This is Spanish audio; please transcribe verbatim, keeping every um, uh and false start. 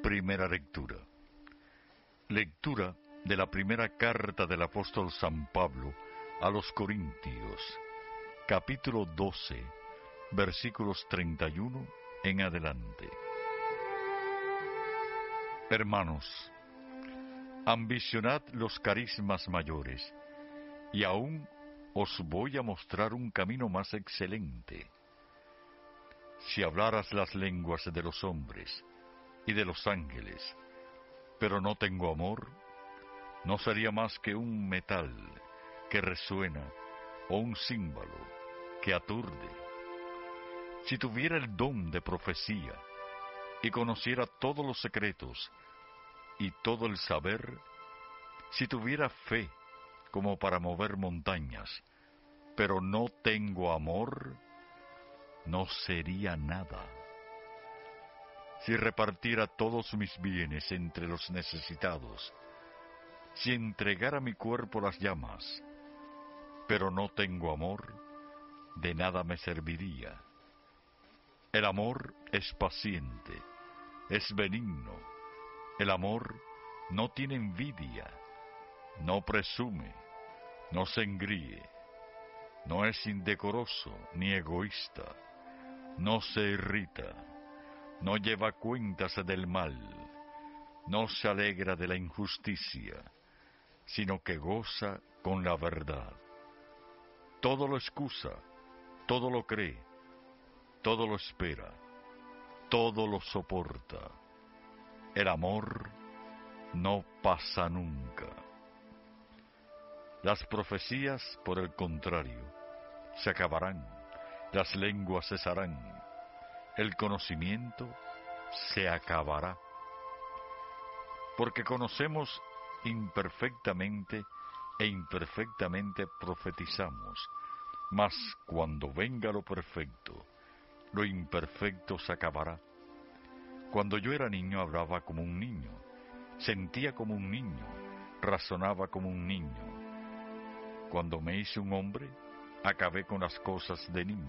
Primera lectura. Lectura de la primera carta del apóstol San Pablo a los Corintios, capítulo doce, versículos treinta y uno en adelante. Hermanos, ambicionad los carismas mayores, y aún os voy a mostrar un camino más excelente. Si hablaras las lenguas de los hombres y de los ángeles, pero no tengo amor, no sería más que un metal que resuena o un címbalo que aturde. Si tuviera el don de profecía y conociera todos los secretos y todo el saber, si tuviera fe como para mover montañas, pero no tengo amor, no sería nada. Si repartiera todos mis bienes entre los necesitados, si entregara mi cuerpo a las llamas, pero no tengo amor, de nada me serviría. El amor es paciente, es benigno. El amor no tiene envidia, no presume, no se engríe, no es indecoroso ni egoísta, no se irrita, no lleva cuentas del mal, no se alegra de la injusticia, sino que goza con la verdad. Todo lo excusa, todo lo cree, todo lo espera, todo lo soporta. El amor no pasa nunca. Las profecías, por el contrario, se acabarán, las lenguas cesarán, el conocimiento se acabará. Porque conocemos imperfectamente e imperfectamente profetizamos, mas cuando venga lo perfecto, lo imperfecto se acabará. Cuando yo era niño hablaba como un niño, sentía como un niño, razonaba como un niño. Cuando me hice un hombre, acabé con las cosas de niño.